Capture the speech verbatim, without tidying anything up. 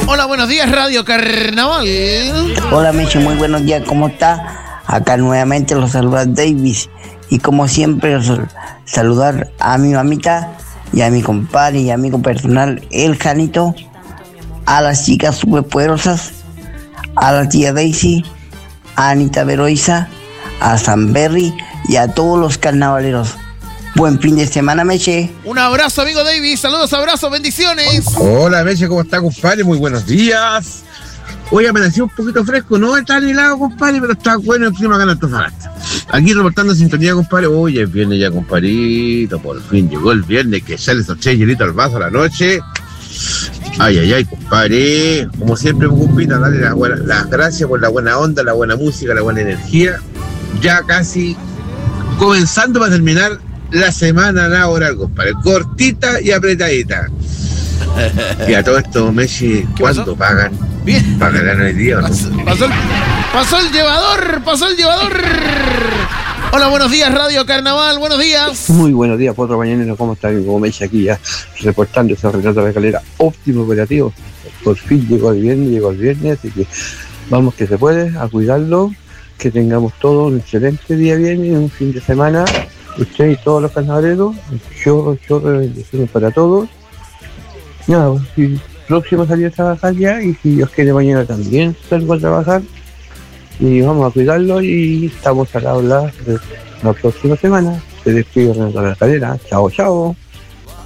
Hola, buenos días, Radio Carnaval. Hola, Meche, muy buenos días, ¿cómo está? Acá nuevamente los saluda Davis. Y como siempre, los saludar a mi mamita y a mi compadre y amigo personal, el Janito, a las chicas superpoderosas, a la tía Daisy, a Anita Veroiza, a San Berry y a todos los carnavaleros. Buen fin de semana, Meche. Un abrazo, amigo Davis. Saludos, abrazos, bendiciones. Hola, Meche, ¿cómo está, compadre? Muy buenos días. Hoy amaneció un poquito fresco, no está helado, compadre, pero está bueno el clima acá en Antofagasta. Aquí reportando sintonía, compadre. Oye, es viernes ya, compadrito. Por fin llegó el viernes, que sale esos tres hielitos al vaso a la noche. Ay, ay, ay, compadre. Como siempre, compita, darle las, buenas, las gracias por la buena onda, la buena música, la buena energía. Ya casi comenzando para terminar la semana laboral, compadre. Cortita y apretadita. Y a todo esto, Messi, ¿cuándo pagan? Bien. ¿Pagarán hoy día o no? Pasó, pasó, el, pasó el llevador, pasó el llevador. Hola, buenos días, Radio Carnaval, buenos días. Muy buenos días, Potro Mañanero, ¿cómo está? Como me dice aquí ya, reportando ese Renato de la Calera, óptimo operativo. Por fin llegó el viernes, llegó el viernes, así que vamos que se puede, a cuidarlo, que tengamos todo un excelente día viernes, un fin de semana, usted y todos los carnavaleros, chorro, chorro de bendiciones para todos. Nada, pues, si próximo salir a trabajar ya, y si Dios quiere mañana también salgo a trabajar, y vamos a cuidarlo, y estamos al hablar de la próxima semana. Se despide Renato de la Calera. Chao, chao.